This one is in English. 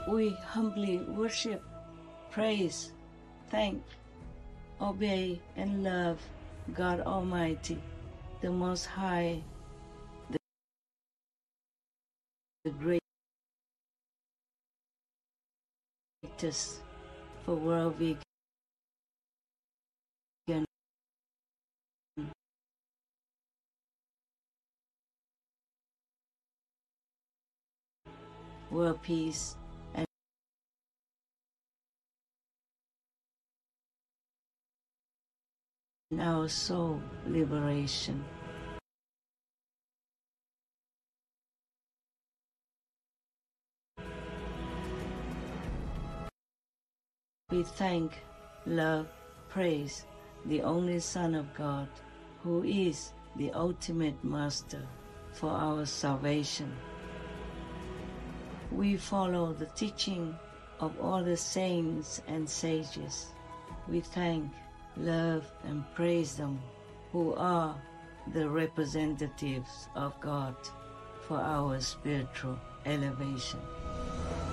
We humbly worship, praise, thank, obey, and love God Almighty, the Most High, the greatest for world vegan, world peace, and our soul liberation. We thank, love, praise the only Son of God, who is the ultimate master for our salvation. We follow the teaching of all the saints and sages. We thank, love, and praise them, who are the representatives of God for our spiritual elevation.